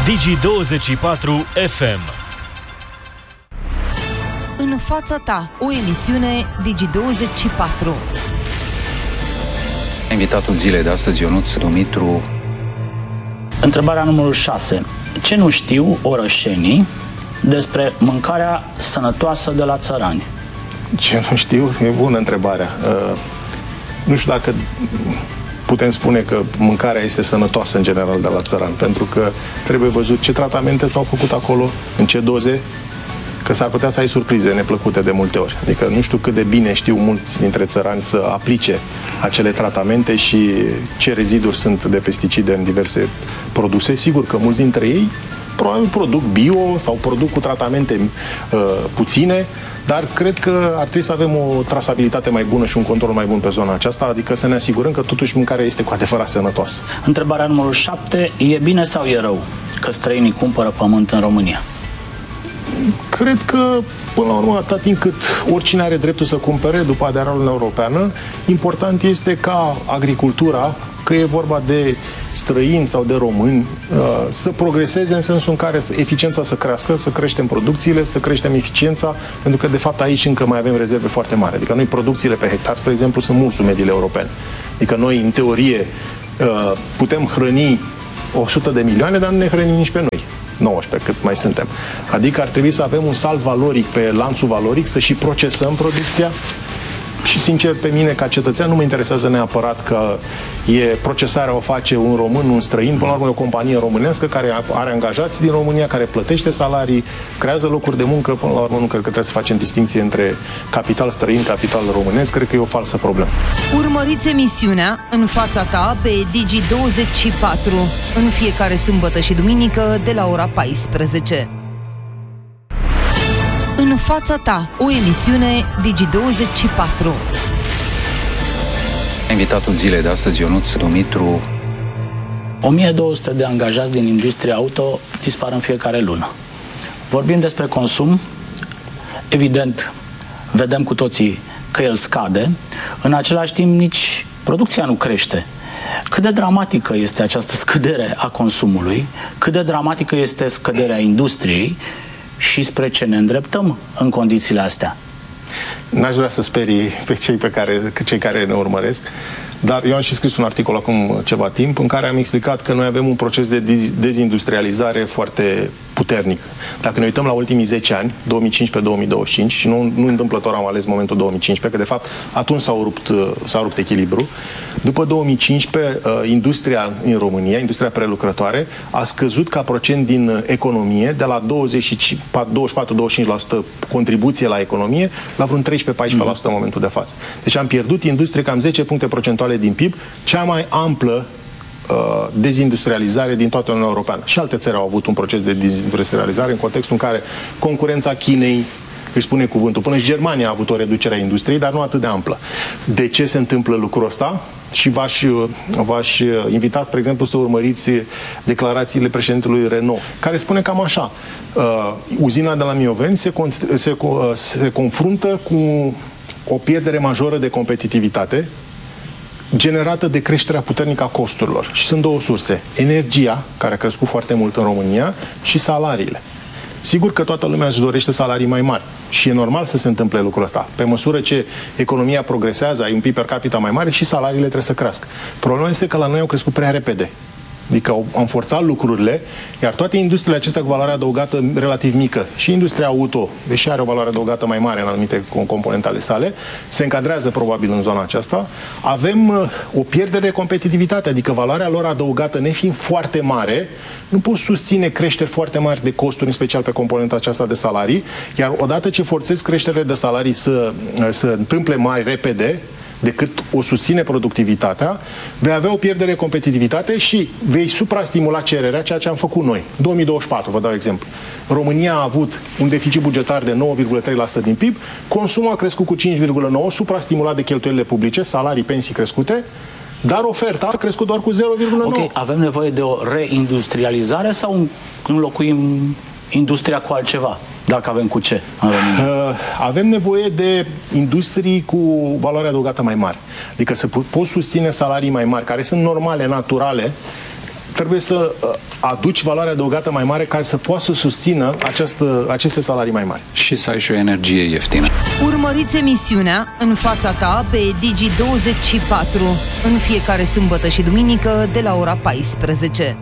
Digi24 FM. În fața ta, o emisiune Digi24. Invitatul zilei de astăzi, Ionuț Dumitru. Întrebarea numărul 6. Ce nu știu orășenii despre mâncarea sănătoasă de la țărani? Ce nu știu? E bună întrebarea. Nu știu dacă putem spune că mâncarea este sănătoasă în general de la țăran, pentru că trebuie văzut ce tratamente s-au făcut acolo, în ce doze, că s-ar putea să ai surprize neplăcute de multe ori. Adică nu știu cât de bine știu mulți dintre țărani să aplice acele tratamente și ce reziduri sunt de pesticide în diverse produse. Sigur că mulți dintre ei probabil produc bio sau produc cu tratamente puține, dar cred că ar trebui să avem o trasabilitate mai bună și un control mai bun pe zona aceasta, adică să ne asigurăm că totuși mâncarea este cu adevărat sănătoasă. Întrebarea numărul 7. E bine sau e rău că străinii cumpără pământ în România? Cred că, până la urmă, atât timp cât oricine are dreptul să cumpere după aderarea la Uniunea Europeană, important este ca agricultura, că e vorba de străini sau de români, să progreseze în sensul în care eficiența să crească, să creștem producțiile, să creștem eficiența, pentru că, de fapt, aici încă mai avem rezerve foarte mari. Adică noi producțiile pe hectar, spre exemplu, sunt mult sub mediile europene. Adică noi, în teorie, putem hrăni 100 de milioane, dar nu ne hrănim nici pe noi. 19, cât mai suntem. Adică ar trebui să avem un salt valoric pe lanțul valoric, să și procesăm producția. Și, sincer, pe mine, ca cetățean, nu mă interesează neapărat că procesarea o face un român, un străin. Până la urmă, e o companie românească care are angajați din România, care plătește salarii, creează locuri de muncă. Până la urmă, nu cred că trebuie să facem distinție între capital străin, capital românesc. Cred că e o falsă problemă. Urmăriți emisiunea În fața ta pe Digi24 în fiecare sâmbătă și duminică de la ora 14. În fața ta, o emisiune Digi24. Invitatul zilei de astăzi, Ionuț Dumitru. 1200 de angajați din industria auto dispar în fiecare lună. Vorbim despre consum, evident, vedem cu toții că el scade, în același timp nici producția nu crește. Cât de dramatică este această scădere a consumului, cât de dramatică este scăderea industriei și spre ce ne îndreptăm în condițiile astea? N-aș vrea să sperii pe cei care ne urmăresc, dar eu am și scris un articol acum ceva timp în care am explicat că noi avem un proces de dezindustrializare foarte puternic. Dacă ne uităm la ultimii 10 ani, 2015-2025, și nu întâmplător am ales momentul 2015, că de fapt atunci s-a rupt echilibru. După 2015, industria în România, industria prelucrătoare, a scăzut ca procent din economie de la 24-25% contribuție la economie la vreun 13-14% în momentul de față. Deci am pierdut industrie cam 10 puncte procentuale din PIB, cea mai amplă dezindustrializare din toată Uniunea Europeană. Și alte țări au avut un proces de dezindustrializare în contextul în care concurența Chinei își spune cuvântul. Până și Germania a avut o reducere a industriei, dar nu atât de amplă. De ce se întâmplă lucrul ăsta? Și v-aș invita, spre exemplu, să urmăriți declarațiile președintelui Renault, care spune cam așa: uzina de la Mioveni se confruntă cu o pierdere majoră de competitivitate generată de creșterea puternică a costurilor. Și sunt două surse: energia, care a crescut foarte mult în România, și salariile. Sigur că toată lumea își dorește salarii mai mari și e normal să se întâmple lucrul ăsta. Pe măsură ce economia progresează, ai un PIB per capita mai mare și salariile trebuie să crească. Problema este că la noi au crescut prea repede. Adică am forțat lucrurile, iar toate industriile acestea cu valoare adăugată relativ mică, și industria auto, deși are o valoare adăugată mai mare în anumite componente ale sale, se încadrează probabil în zona aceasta. Avem o pierdere de competitivitate, adică valoarea lor adăugată nefiind foarte mare, nu poți susține creșteri foarte mari de costuri, în special pe componenta aceasta de salarii, iar odată ce forțezi creșterile de salarii să întâmple mai repede decât o susține productivitatea, vei avea o pierdere de competitivitate și vei suprastimula cererea, ceea ce am făcut noi. 2024, vă dau exemplu. România a avut un deficit bugetar de 9,3% din PIB, consumul a crescut cu 5,9%, suprastimulat de cheltuielile publice, salarii, pensii crescute, dar oferta a crescut doar cu 0,9%. Ok, avem nevoie de o reindustrializare sau înlocuim industria cu altceva, dacă avem cu ce în România? Avem nevoie de industrii cu valoare adăugată mai mare. Adică să poți susține salarii mai mari, care sunt normale, naturale, trebuie să aduci valoare adăugată mai mare ca să poată să susțină aceste salarii mai mari. Și să ai și o energie ieftină. Urmăriți emisiunea În fața ta pe Digi24 în fiecare sâmbătă și duminică de la ora 14.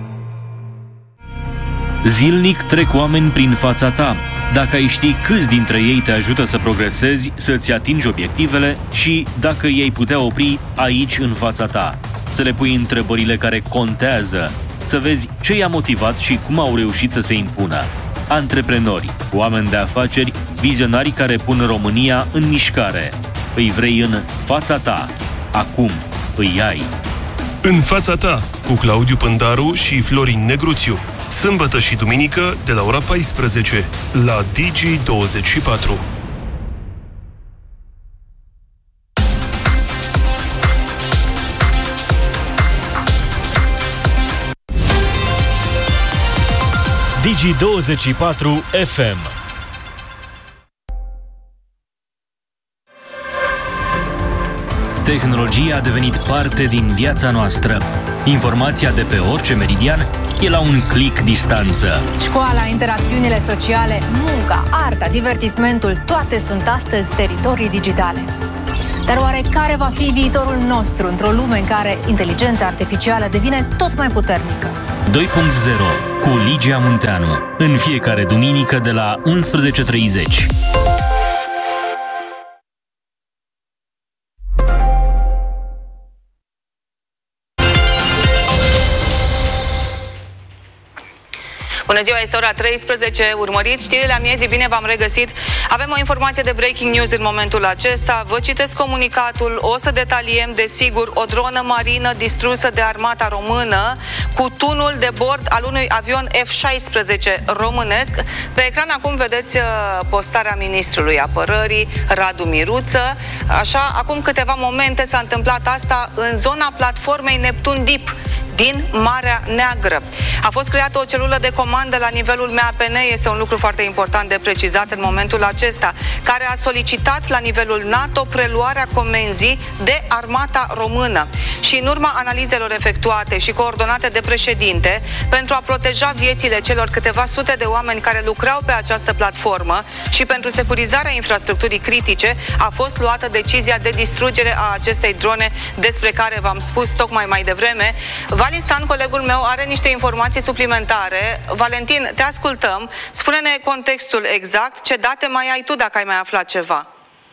Zilnic trec oameni prin fața ta. Dacă ai ști câți dintre ei te ajută să progresezi, să-ți atingi obiectivele și dacă i-ai putea opri aici în fața ta. Să le pui întrebările care contează, să vezi ce i-a motivat și cum au reușit să se impună. Antreprenori, oameni de afaceri, vizionari care pun România în mișcare. Îi vrei în fața ta. Acum îi ai. În fața ta, cu Claudiu Pândaru și Florin Negruțiu. Sâmbătă și duminică de la ora 14 la Digi24. Digi24 FM. Tehnologia a devenit parte din viața noastră. Informația de pe orice meridian e la un click distanță. Școala, interacțiunile sociale, munca, arta, divertismentul, toate sunt astăzi teritorii digitale. Dar oare care va fi viitorul nostru într-o lume în care inteligența artificială devine tot mai puternică? 2.0 cu Ligia Munteanu. În fiecare duminică de la 11:30. Bună ziua, este ora 13, urmăriți știrile amiezii, bine v-am regăsit. Avem o informație de breaking news în momentul acesta. Vă citesc comunicatul, o să detaliem, desigur, o dronă marină distrusă de armata română cu tunul de bord al unui avion F-16 românesc. Pe ecran acum vedeți postarea ministrului apărării, Radu Miruță. Așa, acum câteva momente s-a întâmplat asta în zona platformei Neptun Deep din Marea Neagră. A fost creată o celulă de comandă la nivelul MAPN, este un lucru foarte important de precizat în momentul acesta, care a solicitat la nivelul NATO preluarea comenzii de armata română. Și în urma analizelor efectuate și coordonate de președinte, pentru a proteja viețile celor câteva sute de oameni care lucrau pe această platformă și pentru securizarea infrastructurii critice, a fost luată decizia de distrugere a acestei drone, despre care v-am spus tocmai mai devreme. Valin Stan, colegul meu, are niște informații suplimentare. Valentin, te ascultăm. Spune-ne contextul exact. Ce date mai ai tu, dacă ai mai aflat ceva?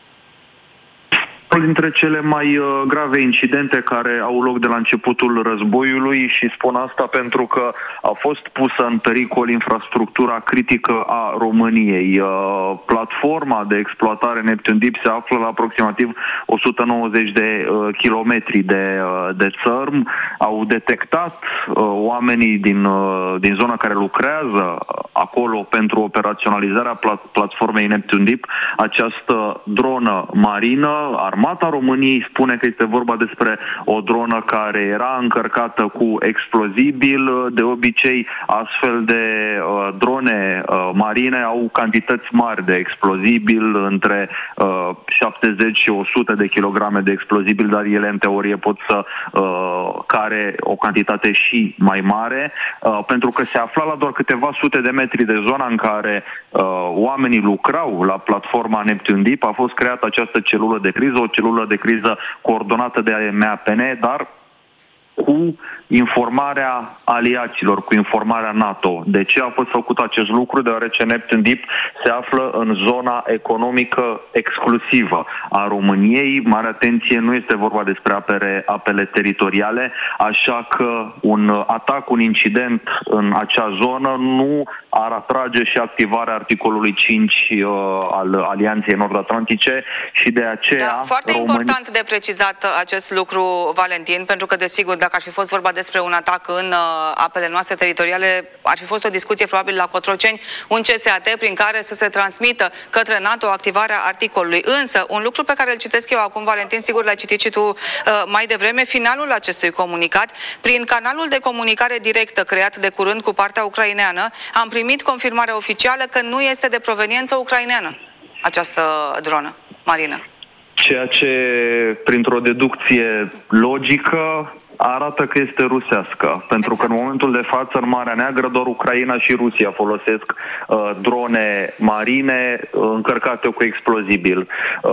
Unul dintre cele mai grave incidente care au loc de la începutul războiului, și spun asta pentru că a fost pusă în pericol infrastructura critică a României. Platforma de exploatare Neptun Deep se află la aproximativ 190 de kilometri de țărm. Au detectat oamenii din zona care lucrează acolo pentru operaționalizarea platformei Neptun Deep această dronă marină. Armata României spune că este vorba despre o dronă care era încărcată cu explozibil. De obicei, astfel de drone marine au cantități mari de explozibil, între 70 și 100 de kilograme de explozibil, dar ele în teorie pot să care o cantitate și mai mare, pentru că se afla la doar câteva sute de metri de zona în care oamenii lucrau la platforma Neptun Deep. A fost creată această celulă de criză, o celulă de criză coordonată de MAPN, dar cu informarea aliaților, cu informarea NATO. De ce a fost făcut acest lucru? Deoarece Neptun Deep se află în zona economică exclusivă a României. Mare atenție, nu este vorba despre apele teritoriale, așa că un atac, un incident în acea zonă nu ar atrage și activarea articolului 5 al Alianței Nord-Atlantice și de aceea... Da, foarte important de precizat acest lucru, Valentin, pentru că, desigur, dacă ar fi fost vorba despre un atac în apele noastre teritoriale, ar fi fost o discuție probabil la Cotroceni, un CSAT prin care să se transmită către NATO activarea articolului. Însă, un lucru pe care îl citesc eu acum, Valentin, sigur l-ai citit și tu mai devreme, finalul acestui comunicat, prin canalul de comunicare directă creat de curând cu partea ucraineană, am primit confirmarea oficială că nu este de proveniență ucraineană această dronă marină. Ceea ce, printr-o deducție logică, arată că este rusească, pentru că în momentul de față în Marea Neagră doar Ucraina și Rusia folosesc drone marine încărcate cu explozibil.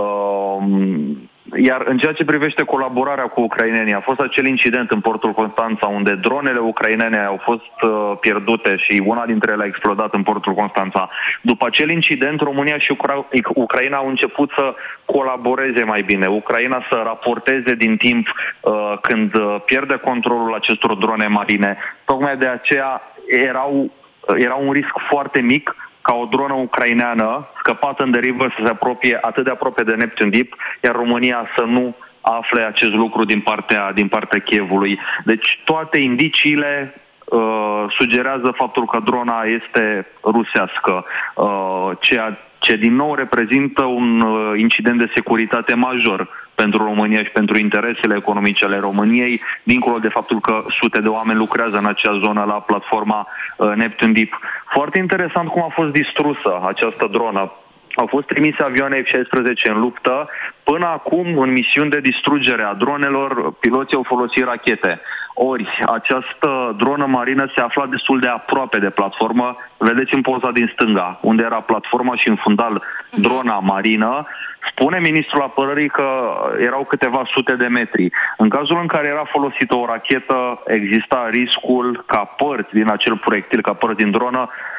Iar în ceea ce privește colaborarea cu ucrainenii, a fost acel incident în portul Constanța unde dronele ucrainene au fost pierdute și una dintre ele a explodat în portul Constanța. După acel incident, România și Ucraina au început să colaboreze mai bine. Ucraina să raporteze din timp când pierde controlul acestor drone marine. Tocmai de aceea era un risc foarte mic ca o dronă ucraineană scăpată în derivă să se apropie atât de aproape de Neptune Deep, iar România să nu afle acest lucru din partea Kievului. Deci toate indiciile sugerează faptul că drona este rusească, ceea ce din nou reprezintă un incident de securitate major pentru România și pentru interesele economice ale României, dincolo de faptul că sute de oameni lucrează în acea zonă la platforma Neptune Deep. Foarte interesant cum a fost distrusă această dronă. Au fost trimise avioane F-16 în luptă. Până acum, în misiuni de distrugere a dronelor, piloții au folosit rachete. Ori, această dronă marină se afla destul de aproape de platformă. Vedeți în poza din stânga, unde era platforma și în fundal drona marină. Spune ministrul apărării că erau câteva sute de metri. În cazul în care era folosită o rachetă, exista riscul ca părți din acel proiectil, ca părți din dronă,